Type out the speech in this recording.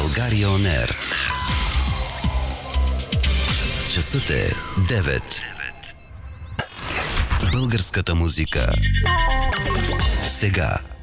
България On Air. Часът е 9. Българската музика. Сега.